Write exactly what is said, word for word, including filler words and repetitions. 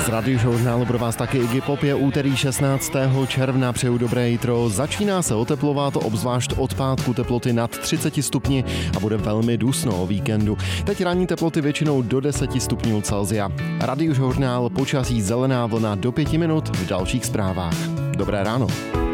Z Radiožurnálu pro vás taky Iggy Pop. Je úterý šestnáctého června, přeju dobré jitro. Začíná se oteplovat, obzvlášť od pátku teploty nad třicet stupni a bude velmi dusno o víkendu. Teď ranní teploty většinou do deset stupňů Celsia. Radiožurnál, počasí, zelená vlna do pěti minut v dalších zprávách. Dobré ráno.